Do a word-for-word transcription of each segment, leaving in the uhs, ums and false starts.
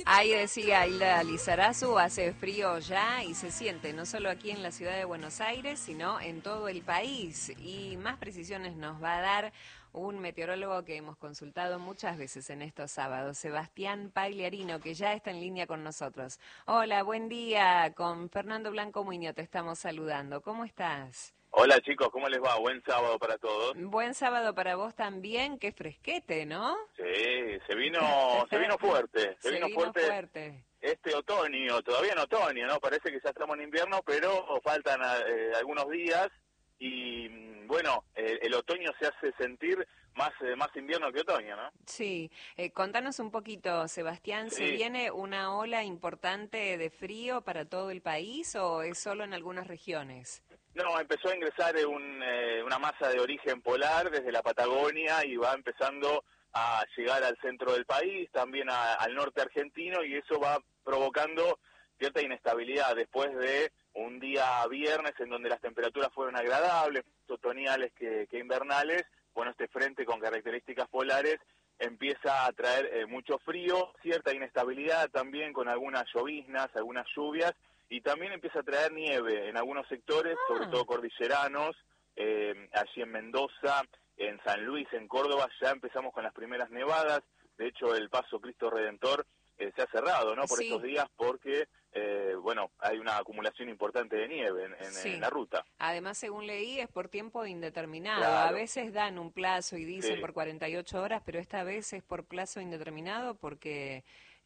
Ahí decía Hilda Lizarazu, hace frío ya y se siente no solo aquí en la ciudad de Buenos Aires, sino en todo el país. Y más precisiones nos va a dar un meteorólogo que hemos consultado muchas veces en estos sábados, Sebastián Pagliarino, que ya está en línea con nosotros. Hola, buen día. Con Fernando Blanco Muñoz te estamos saludando. ¿Cómo estás? Hola chicos, ¿cómo les va? Buen sábado para todos. Buen sábado para vos también, qué fresquete, ¿no? Sí, se vino, se vino fuerte, se, Se vino vino fuerte fuerte. este otoño, todavía en otoño, ¿no? Parece que ya estamos en invierno, pero faltan eh, algunos días y bueno, el, el otoño se hace sentir más, eh, más invierno que otoño, ¿no? Sí, eh, contanos un poquito, Sebastián, ¿se Sí. viene una ola importante de frío para todo el país o es solo en algunas regiones? No, empezó a ingresar un, eh, una masa de origen polar desde la Patagonia y va empezando a llegar al centro del país, también a, al norte argentino, y eso va provocando cierta inestabilidad después de un día viernes en donde las temperaturas fueron agradables, otoñales que, que invernales. Bueno, este frente con características polares empieza a traer eh, mucho frío, cierta inestabilidad también con algunas lloviznas, algunas lluvias, y también empieza a traer nieve en algunos sectores, sobre Ah, todo cordilleranos, eh, allí en Mendoza, en San Luis, en Córdoba, ya empezamos con las primeras nevadas. De hecho, el Paso Cristo Redentor eh, se ha cerrado, ¿no? Por estos sí, días, porque, eh, bueno, hay una acumulación importante de nieve en, en, en sí. la ruta. Además, según leí, es por tiempo indeterminado. A Claro, veces dan un plazo y dicen sí, por cuarenta y ocho horas, pero esta vez es por plazo indeterminado porque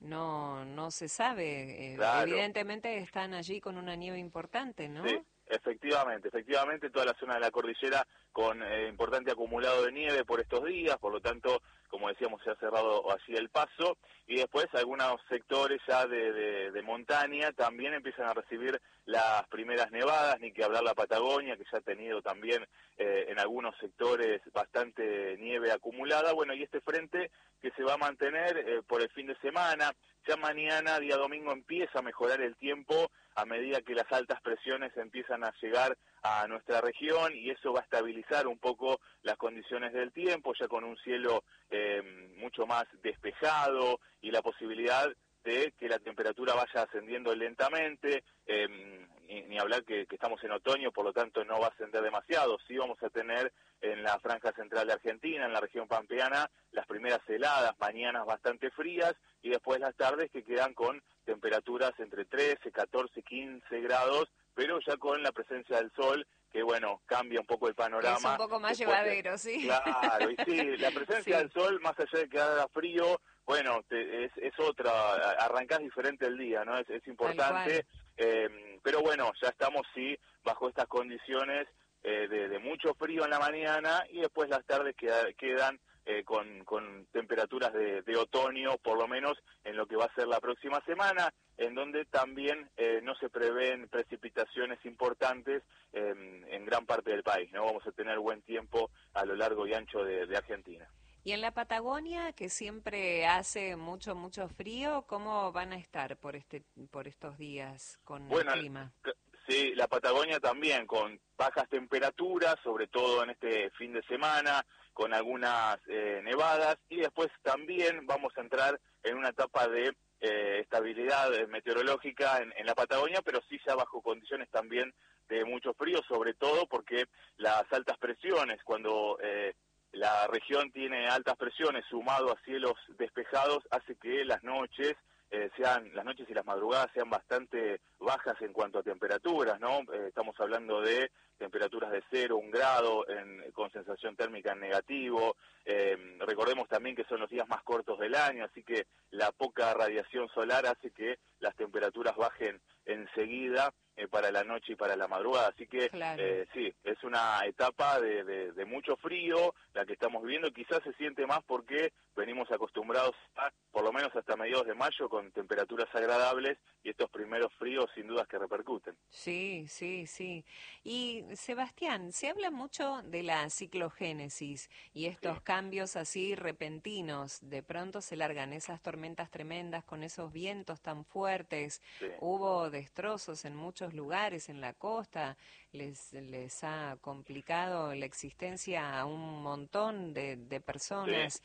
no, no se sabe. Eh, claro. evidentemente están allí con una nieve importante, Sí, ¿no? efectivamente, efectivamente toda la zona de la cordillera con eh, importante acumulado de nieve por estos días, por lo tanto, como decíamos, se ha cerrado allí el paso, y después algunos sectores ya de, de, de montaña también empiezan a recibir las primeras nevadas, ni que hablar la Patagonia, que ya ha tenido también eh, en algunos sectores bastante nieve acumulada. Bueno, y este frente que se va a mantener eh, por el fin de semana, ya mañana, día domingo, empieza a mejorar el tiempo a medida que las altas presiones empiezan a llegar a nuestra región, y eso va a estabilizar un poco las condiciones del tiempo, ya con un cielo eh, mucho más despejado y la posibilidad de que la temperatura vaya ascendiendo lentamente, eh, ni, ni hablar que, que estamos en otoño, por lo tanto no va a ascender demasiado. Sí vamos a tener en la franja central de Argentina, en la región pampeana, las primeras heladas, mañanas bastante frías, y después las tardes que quedan con temperaturas entre trece, catorce, quince grados, pero ya con la presencia del sol, que bueno, cambia un poco el Es un panorama poco más después de... llevadero, ¿sí? Claro, y sí, la presencia del Sí, sol, más allá de que haga frío, bueno, te, es, es otra, arrancás diferente el día, ¿no? Es, es tal cual. importante, eh, pero bueno, ya estamos, sí, bajo estas condiciones eh, de, de mucho frío en la mañana, y después las tardes queda, quedan eh, con, con temperaturas de, de otoño, por lo menos en lo que va a ser la próxima semana, en donde también eh, no se prevén precipitaciones importantes eh, en gran parte del país, ¿no? Vamos a tener buen tiempo a lo largo y ancho de, de Argentina. Y en la Patagonia, que siempre hace mucho, mucho frío, ¿cómo van a estar por este, por estos días con el Bueno, clima? sí, la Patagonia también, con bajas temperaturas, sobre todo en este fin de semana, con algunas eh, nevadas, y después también vamos a entrar en una etapa de eh, estabilidad eh, meteorológica en, en la Patagonia, pero sí ya bajo condiciones también de mucho frío, sobre todo porque las altas presiones, cuando eh, la región tiene altas presiones sumado a cielos despejados, hace que las noches eh, sean las noches y las madrugadas sean bastante bajas en cuanto a temperaturas, ¿no? Eh, estamos hablando de temperaturas de cero, un grado, en, con sensación térmica en negativo. Eh, recordemos también que son los días más cortos del año, así que la poca radiación solar hace que las temperaturas bajen enseguida eh, para la noche y para la madrugada. Así que Claro. eh, sí, es una etapa de, de, de mucho frío la que estamos viviendo. Quizás se siente más porque venimos acostumbrados a, por lo menos hasta mediados de mayo, con temperaturas agradables, y estos primeros fríos sin dudas que repercuten. Sí, sí, sí. Y Sebastián, se habla mucho de la ciclogénesis y Sí, estos cambios así repentinos. De pronto se largan esas tormentas tremendas con esos vientos tan fuertes. sí, Hubo destrozos en muchos lugares en la costa. Les, les ha complicado la existencia a un montón de, de sí. personas.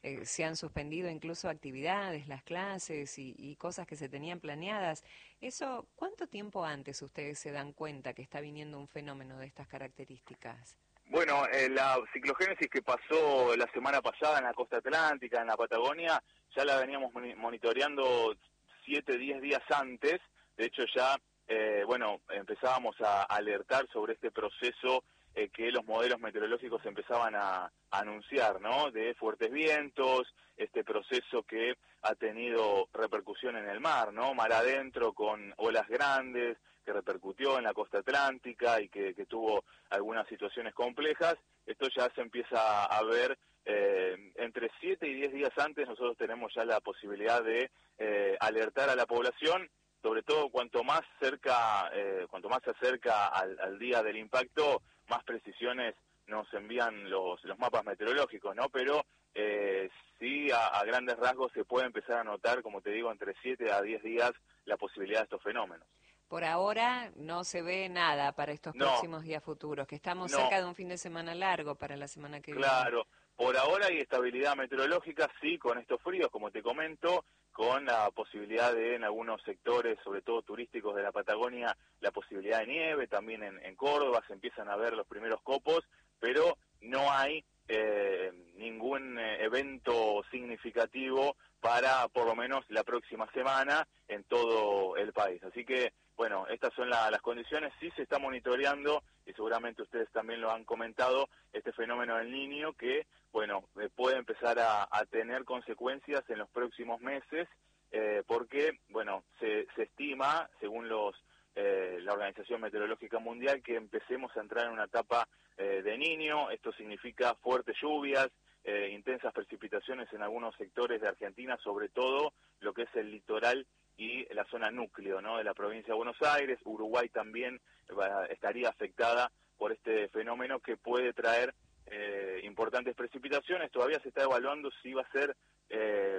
eh, se han suspendido incluso actividades, las clases y, y cosas que se tenían planeadas. Eso, ¿cuánto tiempo antes ustedes se dan cuenta que está viniendo un fenómeno de estas características? Bueno, eh, la ciclogénesis que pasó la semana pasada en la costa atlántica, en la Patagonia, ya la veníamos monitoreando siete, diez días antes. De hecho, ya, eh, bueno, empezábamos a alertar sobre este proceso eh, que los modelos meteorológicos empezaban a, a anunciar, ¿no? De fuertes vientos, este proceso que ha tenido repercusión en el mar, ¿no? Mar adentro con olas grandes, que repercutió en la costa atlántica y que, que tuvo algunas situaciones complejas. Esto ya se empieza a ver eh, entre siete y diez días antes. Nosotros tenemos ya la posibilidad de eh, alertar a la población, sobre todo cuanto más cerca, eh, cuanto más se acerca al, al día del impacto, más precisiones nos envían los, los mapas meteorológicos, ¿no? Pero eh, sí, a, a grandes rasgos se puede empezar a notar, como te digo, entre siete a diez días la posibilidad de estos fenómenos. Por ahora no se ve nada para estos No, próximos días futuros, que estamos no, cerca de un fin de semana largo para la semana que viene. claro. Por ahora hay estabilidad meteorológica, sí, con estos fríos, como te comento, con la posibilidad de, en algunos sectores, sobre todo turísticos de la Patagonia, la posibilidad de nieve, también en, en Córdoba se empiezan a ver los primeros copos, pero no hay eh, ningún eh, evento significativo para, por lo menos, la próxima semana en todo el país. Así que, bueno, estas son la, las condiciones. Sí se está monitoreando, y seguramente ustedes también lo han comentado, este fenómeno del Niño que, bueno, eh, puede empezar a, a tener consecuencias en los próximos meses, eh, porque, bueno, se, se estima, según los eh, la Organización Meteorológica Mundial, que empecemos a entrar en una etapa eh, de Niño. Esto significa fuertes lluvias, eh, intensas precipitaciones en algunos sectores de Argentina, sobre todo lo que es el litoral y la zona núcleo, ¿no?, de la provincia de Buenos Aires. Uruguay también va, estaría afectada por este fenómeno que puede traer eh, importantes precipitaciones. Todavía se está evaluando si va a ser eh,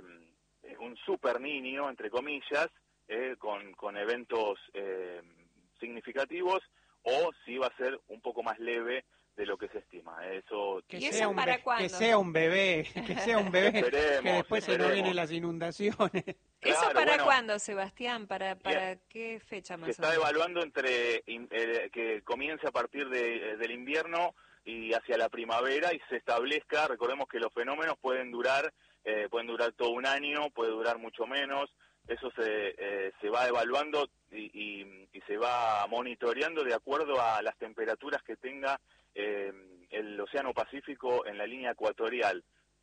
un super Niño, entre comillas, eh, con, con eventos eh, significativos, o si va a ser un poco más leve de lo que se estima. Eso que ¿Y sea eso un para be- cuándo? que sea un bebé, que sea un bebé, esperemos, que después se nos esperemos. vienen las inundaciones. ¿Eso Claro, para bueno, cuándo, Sebastián? ¿Para, bien, para qué fecha se más o está menos? evaluando entre eh, que comience a partir de, del invierno y hacia la primavera y se establezca. Recordemos que los fenómenos pueden durar eh, pueden durar todo un año, puede durar mucho menos. Eso se eh, se va evaluando y, y, y se va monitoreando de acuerdo a las temperaturas que tenga eh, el Océano Pacífico en la línea ecuatorial.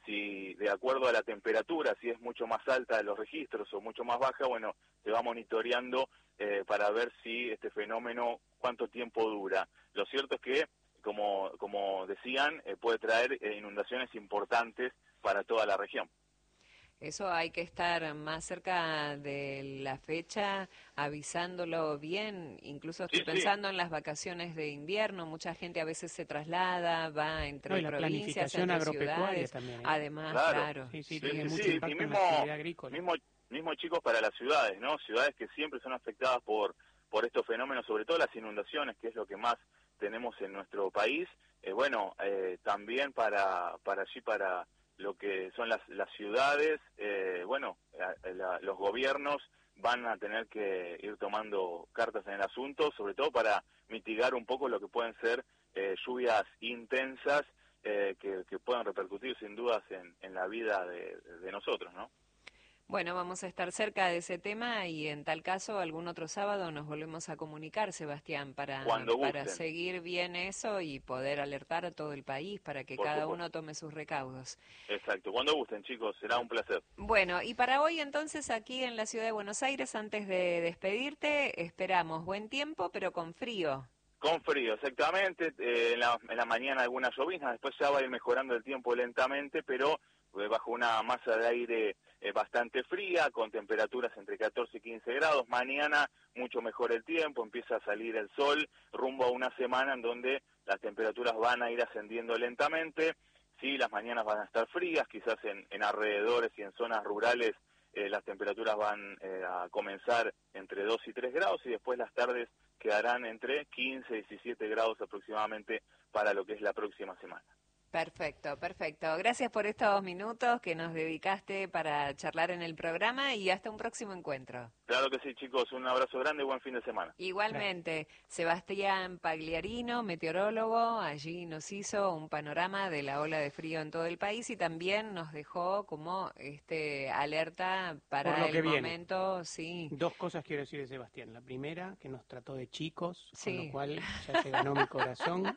Si de acuerdo a la temperatura, si es mucho más alta de los registros o mucho más baja, bueno, se va monitoreando eh, para ver si este fenómeno, cuánto tiempo dura. Lo cierto es que, como, como decían, eh, puede traer eh, inundaciones importantes para toda la región. Eso hay que estar más cerca de la fecha, avisándolo bien. Incluso estoy Sí, sí, pensando en las vacaciones de invierno. Mucha gente a veces se traslada, va No, entre y la provincias, planificación entre agropecuaria ciudades. también, ¿eh? Además, claro. claro, Sí, sí, Sí, tiene sí, sí, mucho sí, sí. y impacto en la mismo, actividad agrícola. mismo, mismo chicos para las ciudades, ¿no? Ciudades que siempre son afectadas por, por estos fenómenos, sobre todo las inundaciones, que es lo que más tenemos en nuestro país. Eh, bueno, eh, también para, para allí, para lo que son las, las ciudades, eh, bueno, la, la, los gobiernos van a tener que ir tomando cartas en el asunto, sobre todo para mitigar un poco lo que pueden ser eh, lluvias intensas, Eh, que, que puedan repercutir sin dudas en, en la vida de, de nosotros, ¿no? Bueno, vamos a estar cerca de ese tema y en tal caso algún otro sábado nos volvemos a comunicar, Sebastián, para, Cuando para gusten, seguir bien eso y poder alertar a todo el país para que por cada supuesto. uno tome sus recaudos. Exacto, cuando gusten, chicos, será un placer. Bueno, y para hoy entonces aquí en la ciudad de Buenos Aires, antes de despedirte, esperamos buen tiempo, pero con frío. Con frío, exactamente, eh, en, la, en la mañana alguna llovizna, después ya va a ir mejorando el tiempo lentamente, pero eh, bajo una masa de aire eh, bastante fría, con temperaturas entre catorce y quince grados. Mañana mucho mejor el tiempo, empieza a salir el sol, rumbo a una semana en donde las temperaturas van a ir ascendiendo lentamente. Sí, las mañanas van a estar frías, quizás en, en alrededores y en zonas rurales eh, las temperaturas van eh, a comenzar entre dos y tres grados y después las tardes quedarán entre quince y diecisiete grados aproximadamente para lo que es la próxima semana. Perfecto, perfecto. Gracias por estos minutos que nos dedicaste para charlar en el programa y hasta un próximo encuentro. Claro que sí, chicos. Un abrazo grande y buen fin de semana. Igualmente, Sebastián Pagliarino, meteorólogo, allí nos hizo un panorama de la ola de frío en todo el país y también nos dejó como este alerta para Por lo el que viene. momento, sí. Dos cosas quiero decir de Sebastián. La primera, que nos trató de chicos, Sí. con lo cual ya se ganó mi corazón.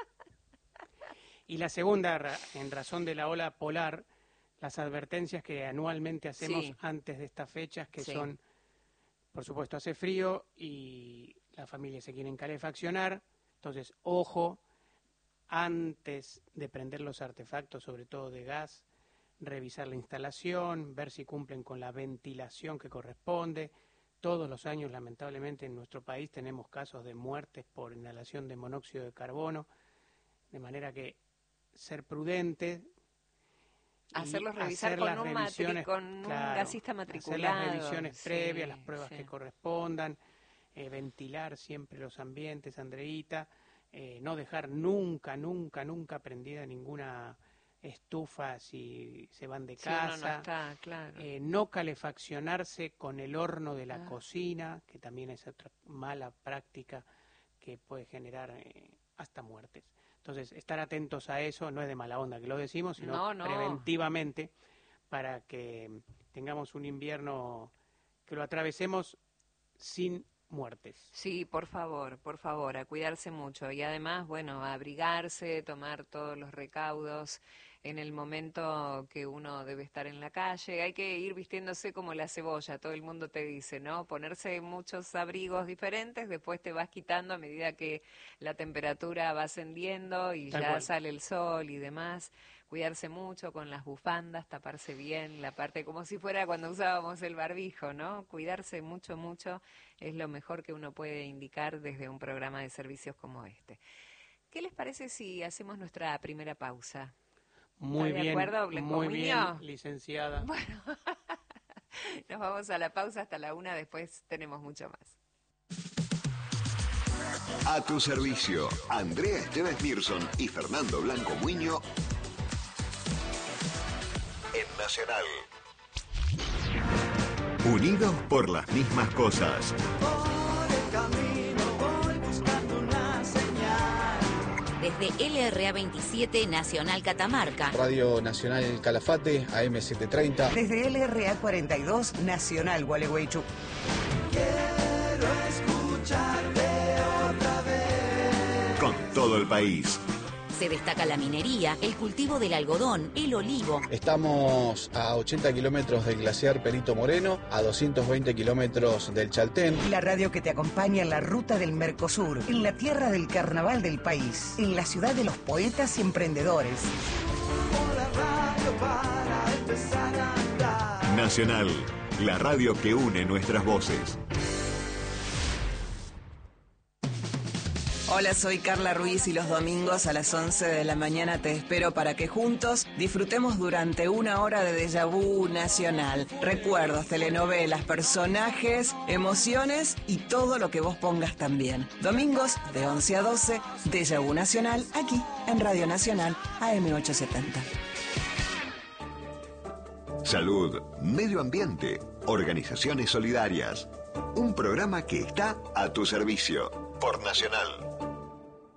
Y la segunda, ra- en razón de la ola polar, las advertencias que anualmente hacemos Sí. antes de estas fechas, que Sí. son, por supuesto, hace frío y las familias se quieren calefaccionar. Entonces, ojo, antes de prender los artefactos, sobre todo de gas, revisar la instalación, ver si cumplen con la ventilación que corresponde. Todos los años, lamentablemente, en nuestro país tenemos casos de muertes por inhalación de monóxido de carbono, de manera que ser prudente, y Hacerlos revisar hacer con las un, matri revisiones, con un claro, gasista hacer matriculado. las revisiones Sí, previas, las pruebas sí. que correspondan, eh, ventilar siempre los ambientes, Andreita, eh, no dejar nunca, nunca, nunca prendida ninguna estufa si se van de Si uno casa. no está, claro. Eh, no calefaccionarse con el horno de la Ah. cocina, que también es otra mala práctica que puede generar eh, hasta muertes. Entonces, estar atentos a eso, no es de mala onda que lo decimos, sino No, no. preventivamente, para que tengamos un invierno que lo atravesemos sin muertes. Sí, por favor, por favor, a cuidarse mucho y además, bueno, a abrigarse, tomar todos los recaudos en el momento que uno debe estar en la calle. Hay que ir vistiéndose como la cebolla, todo el mundo te dice, ¿no? Ponerse muchos abrigos diferentes, después te vas quitando a medida que la temperatura va ascendiendo y Tal ya cual. sale el sol y demás. Cuidarse mucho con las bufandas, taparse bien la parte como si fuera cuando usábamos el barbijo, ¿no? Cuidarse mucho, mucho es lo mejor que uno puede indicar desde un programa de servicios como este. ¿Qué les parece si hacemos nuestra primera pausa? Muy ¿Está de bien, acuerdo, Blanco muy bien, Muñoz? licenciada. Bueno, nos vamos a la pausa hasta la una, después tenemos mucho más. A tu servicio, Andrea Esteves Mirson y Fernando Blanco Muñoz en Nacional. Unidos por las mismas cosas. Desde L R A veintisiete Nacional Catamarca. Radio Nacional Calafate, A M setecientos treinta. Desde L R A cuarenta y dos, Nacional Gualeguaychú. Quiero escucharte otra vez. Con todo el país. Se destaca la minería, el cultivo del algodón, el olivo. Estamos a ochenta kilómetros del glaciar Perito Moreno, a doscientos veinte kilómetros del Chaltén. La radio que te acompaña en la ruta del Mercosur, en la tierra del carnaval del país, en la ciudad de los poetas y emprendedores. La radio para empezar a andar. Nacional, la radio que une nuestras voces. Hola, soy Carla Ruiz y los domingos a las once de la mañana te espero para que juntos disfrutemos durante una hora de déjà vu nacional. Recuerdos, telenovelas, personajes, emociones y todo lo que vos pongas también. Domingos de once a doce, déjà vu nacional, aquí en Radio Nacional A M ochocientos setenta. Salud, medio ambiente, organizaciones solidarias. Un programa que está a tu servicio por Nacional.